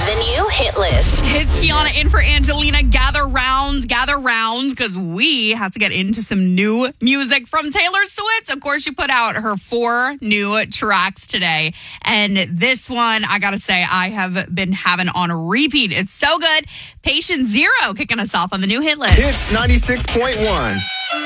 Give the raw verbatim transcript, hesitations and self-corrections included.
The new hit list. It's Kiana in for Angelina. Gather round, gather round, because we have to get into some new music from Taylor Swift. Of course, she put out her four new tracks today. And this one, I got to say, I have been having on repeat. It's so good. Patient Zero kicking us off on the new hit list. It's ninety-six point one.